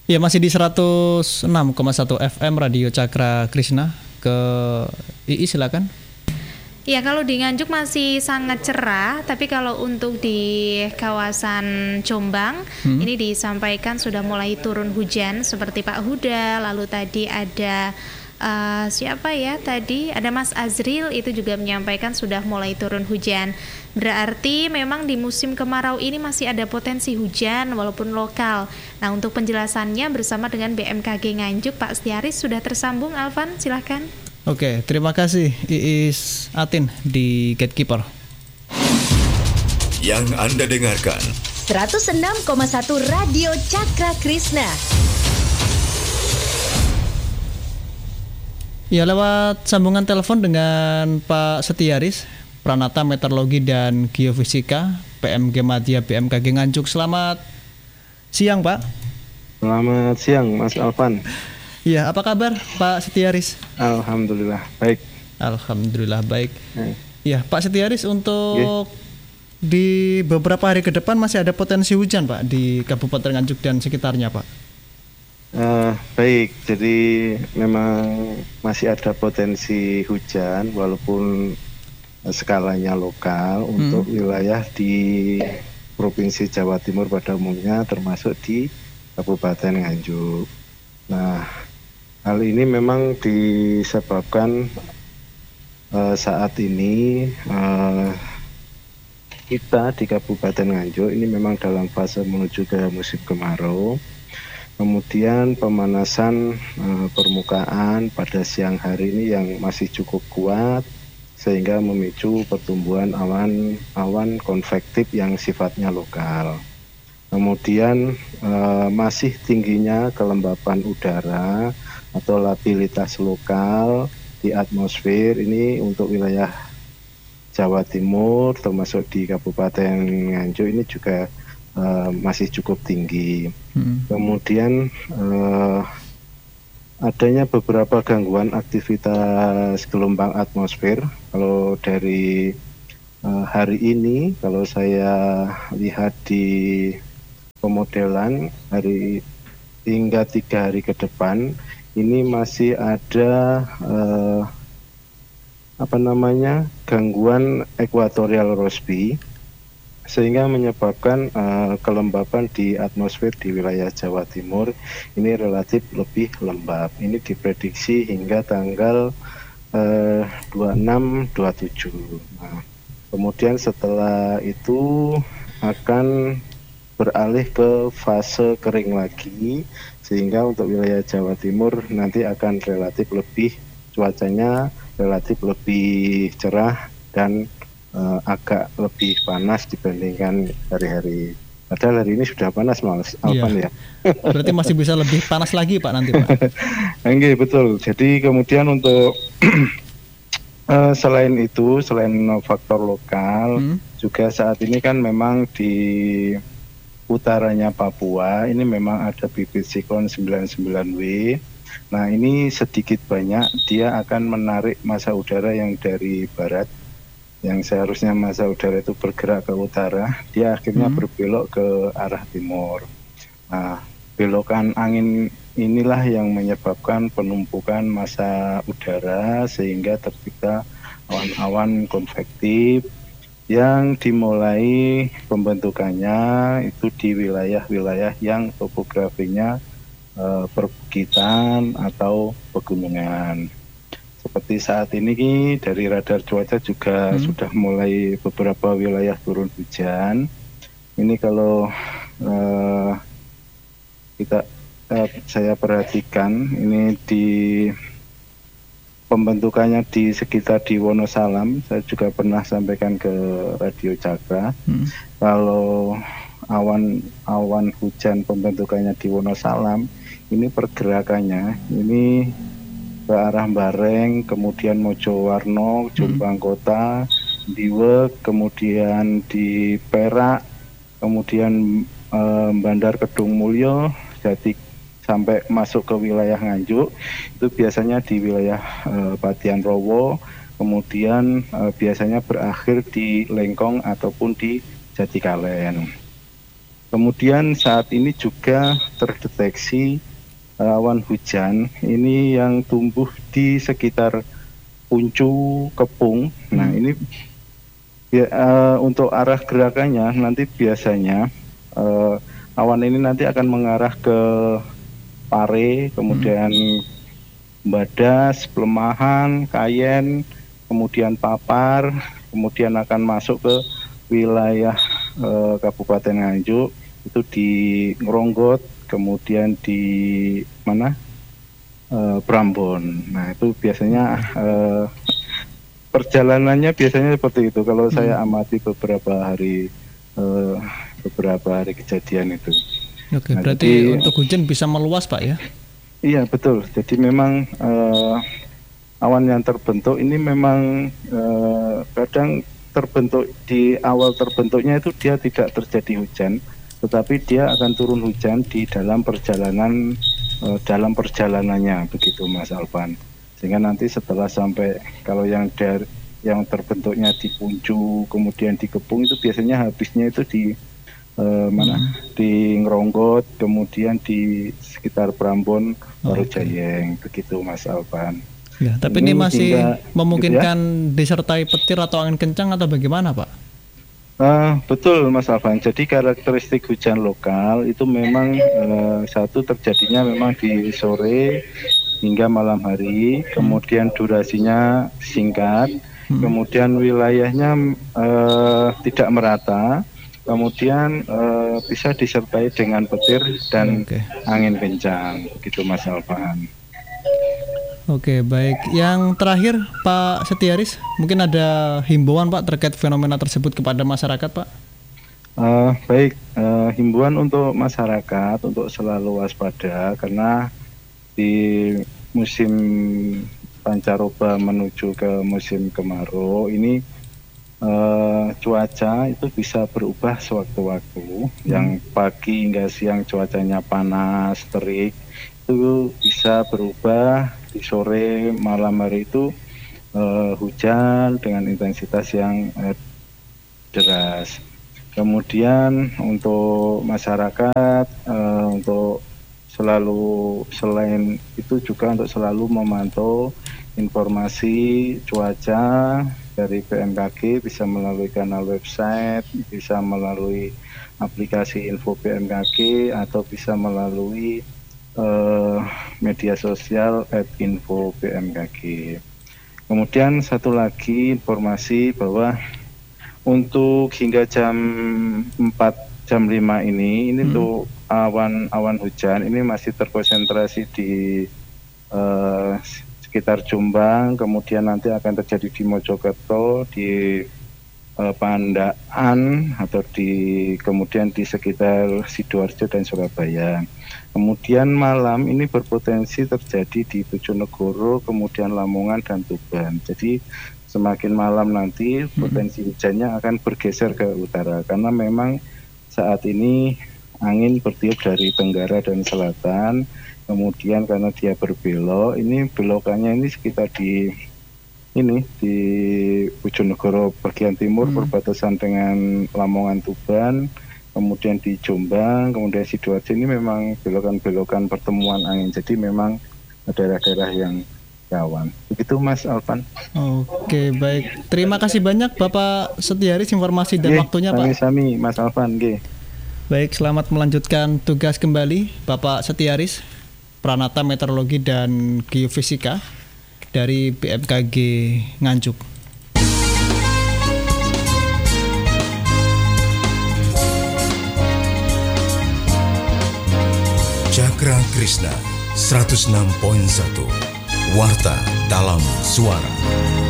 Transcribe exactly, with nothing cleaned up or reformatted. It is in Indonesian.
Ya masih di seratus enam koma satu F M Radio Cakra Krishna. Ke I I silakan. Ya, kalau di Nganjuk masih sangat cerah, tapi kalau untuk di kawasan Jombang hmm. ini disampaikan sudah mulai turun hujan seperti Pak Huda, lalu tadi ada uh, siapa ya tadi ada Mas Azril itu juga menyampaikan sudah mulai turun hujan. Berarti memang di musim kemarau ini masih ada potensi hujan walaupun lokal. Nah, untuk penjelasannya bersama dengan B M K G Nganjuk Pak Setiaris sudah tersambung. Alvan, silahkan. Oke, terima kasih Iis Atin di Gatekeeper. Yang Anda dengarkan seratus enam koma satu Radio Cakra Krishna. Ya, lewat sambungan telepon dengan Pak Setiaris, Pranata Meteorologi dan Geofisika, P M G Madya B M K G Nganjuk. Selamat siang, Pak. Selamat siang, Mas Alvan. Iya, apa kabar Pak Setiaris? Alhamdulillah baik. Alhamdulillah baik. Iya, Pak Setiaris, untuk yeah. di beberapa hari ke depan masih ada potensi hujan, Pak, di Kabupaten Nganjuk dan sekitarnya, Pak. Uh, baik, jadi memang masih ada potensi hujan walaupun skalanya lokal hmm. untuk wilayah di Provinsi Jawa Timur pada umumnya, termasuk di Kabupaten Nganjuk. Nah, hal ini memang disebabkan uh, saat ini uh, kita di Kabupaten Nganjuk ini memang dalam fase menuju ke musim kemarau. Kemudian pemanasan uh, permukaan pada siang hari ini yang masih cukup kuat sehingga memicu pertumbuhan awan-awan konvektif yang sifatnya lokal. Kemudian uh, masih tingginya kelembapan udara atau labilitas lokal di atmosfer ini untuk wilayah Jawa Timur termasuk di Kabupaten Nganjuk ini juga uh, masih cukup tinggi. Hmm. Kemudian uh, adanya beberapa gangguan aktivitas gelombang atmosfer. Kalau dari uh, hari ini, kalau saya lihat di pemodelan hari hingga tiga hari ke depan ini masih ada eh, apa namanya gangguan ekuatorial Rossby sehingga menyebabkan eh, kelembapan di atmosfer di wilayah Jawa Timur ini relatif lebih lembab. Ini diprediksi hingga tanggal eh, dua puluh enam dua puluh tujuh. Nah, kemudian setelah itu akan beralih ke fase kering lagi sehingga untuk wilayah Jawa Timur nanti akan relatif lebih cuacanya relatif lebih cerah dan uh, agak lebih panas dibandingkan hari-hari. Padahal hari ini sudah panas, Mas Alvan, iya. Ya. Berarti masih bisa lebih panas lagi, Pak, nanti, Pak. Oke, betul. Jadi kemudian untuk uh, selain itu, selain faktor lokal, hmm. juga saat ini kan memang di utaranya Papua ini memang ada bibit siklon sembilan puluh sembilan W. Nah, ini sedikit banyak dia akan menarik massa udara yang dari barat, yang seharusnya massa udara itu bergerak ke utara, dia akhirnya hmm. berbelok ke arah timur. Nah, belokan angin inilah yang menyebabkan penumpukan massa udara sehingga tercipta awan-awan konvektif yang dimulai pembentukannya itu di wilayah-wilayah yang topografinya e, perbukitan atau pegunungan. Seperti saat ini dari radar cuaca juga hmm. sudah mulai beberapa wilayah turun hujan. Ini kalau e, kita e, saya perhatikan ini di pembentukannya di sekitar di Wonosalam, saya juga pernah sampaikan ke Radio Cakra. Hmm. Kalau awan-awan hujan pembentukannya di Wonosalam, ini pergerakannya ini ke arah Bareng, kemudian Mojowarno, Jombang hmm. Kota, Diwek, kemudian di Perak, kemudian eh, Bandar Kedung Mulyo, Jati sampai masuk ke wilayah Nganjuk, itu biasanya di wilayah e, Patian Rowo, kemudian e, biasanya berakhir di Lengkong ataupun di Jatikalen. Kemudian saat ini juga terdeteksi uh, awan hujan ini yang tumbuh di sekitar Puncu Kepung. Nah ini ya, uh, untuk arah gerakannya nanti biasanya uh, awan ini nanti akan mengarah ke Pare, kemudian Badas, Pelemahan, Kayen, kemudian Papar, kemudian akan masuk ke wilayah uh, Kabupaten Nganjuk, itu di Ngronggot, kemudian di mana? Uh, Prambon. Nah itu biasanya uh, perjalanannya biasanya seperti itu. Kalau hmm. saya amati beberapa hari uh, beberapa hari kejadian itu. Oke, nah, berarti jadi, untuk hujan bisa meluas Pak ya? Iya betul. Jadi memang uh, awan yang terbentuk ini memang uh, kadang terbentuk di awal terbentuknya itu dia tidak terjadi hujan, tetapi dia akan turun hujan di dalam perjalanan uh, dalam perjalanannya begitu Mas Alvan. Sehingga nanti setelah sampai kalau yang dari yang terbentuknya di Puncu kemudian di Kepung itu biasanya habisnya itu di uh, mana hmm. di Ngronggot, kemudian di sekitar Prambon, baru okay. Jayeng begitu Mas Alvan. Ya, tapi ini, ini masih hingga, memungkinkan gitu ya? Disertai petir atau angin kencang atau bagaimana Pak? Uh, betul Mas Alvan. Jadi karakteristik hujan lokal itu memang uh, satu terjadinya memang di sore hingga malam hari, kemudian durasinya singkat, hmm. kemudian wilayahnya uh, tidak merata, kemudian uh, bisa disertai dengan petir dan okay. angin kencang, begitu Mas Alvan. Oke, baik. Yang terakhir Pak Setiaris, mungkin ada himbauan Pak terkait fenomena tersebut kepada masyarakat Pak? Uh, baik, uh, himbauan untuk masyarakat untuk selalu waspada karena di musim pancaroba menuju ke musim kemarau ini uh, cuaca itu bisa berubah sewaktu-waktu. Hmm. Yang pagi hingga siang cuacanya panas, terik, itu bisa berubah di sore malam hari itu uh, hujan dengan intensitas yang uh, deras. Kemudian untuk masyarakat uh, untuk selalu selain itu juga untuk selalu memantau informasi cuaca dari B M K G bisa melalui kanal website, bisa melalui aplikasi info B M K G atau bisa melalui Uh, media sosial at info B M K G. Kemudian satu lagi informasi bahwa untuk hingga jam empat jam lima ini ini hmm. tuh awan-awan hujan ini masih terkonsentrasi di uh, sekitar Jombang, kemudian nanti akan terjadi di Mojokerto, di uh, Pandaan atau di kemudian di sekitar Sidoarjo dan Surabaya. Kemudian malam ini berpotensi terjadi di Bojonegoro, kemudian Lamongan dan Tuban. Jadi semakin malam nanti potensi hujannya akan bergeser ke utara karena memang saat ini angin bertiup dari tenggara dan selatan. Kemudian karena dia berbelok, ini belokannya ini sekitar di ini di Bojonegoro bagian timur hmm. berbatasan dengan Lamongan Tuban. Kemudian di Jombang, kemudian Sidoarjo ini memang belokan-belokan pertemuan angin. Jadi memang daerah-daerah yang rawan. Begitu Mas Alvan. Oke, baik. Terima kasih banyak Bapak Setiaris informasi dan Ye, waktunya Pak. Sami-sami Mas Alvan. Ge. Baik, selamat melanjutkan tugas kembali Bapak Setiaris, Pranata Meteorologi dan Geofisika dari B M K G Nganjuk. Cakra Krishna seratus enam koma satu Warta dalam Suara.